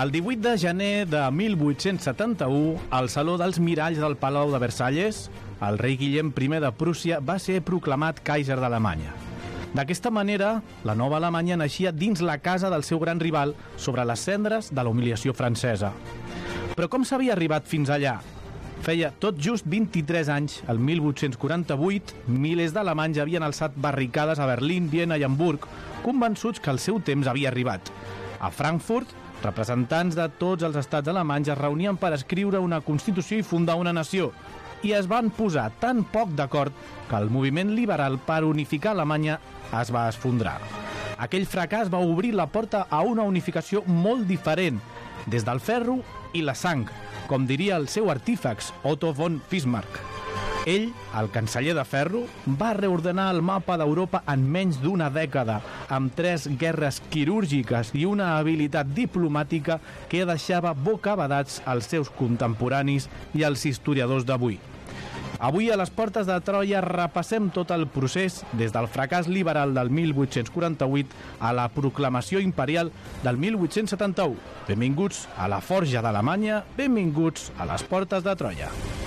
El 18 de gener de 1871, al Saló dels Miralls del Palau de Versalles, el rei Guillem I de Prússia va ser proclamat Kaiser d'Alemanya. D'aquesta manera, la nova Alemanya naixia dins la casa del seu gran rival sobre les cendres de la humiliació francesa. Però com s'havia arribat fins allà? Feia tot just 23 anys, el 1848, milers d'alemanys havien alçat barricades a Berlín, Viena i Hamburg, convençuts que el seu temps havia arribat. A Frankfurt, representants de tots els estats alemanys es reunien per escriure una Constitució i fundar una nació, i es van posar tan poc d'acord que el moviment liberal per unificar Alemanya es va esfondrar. Aquell fracàs va obrir la porta a una unificació molt diferent, des del ferro i la sang, com diria el seu artífex, Otto von Bismarck. Ell, el canceller de ferro, va reordenar el mapa d'Europa en menys d'una dècada, amb 3 guerres quirúrgiques i una habilitat diplomàtica que deixava bocabadats als seus contemporanis i als historiadors d'avui. Avui, a les portes de Troia, repassem tot el procés des del fracàs liberal del 1848 a la proclamació imperial del 1871. Benvinguts a la Forja d'Alemanya, benvinguts a les portes de Troia.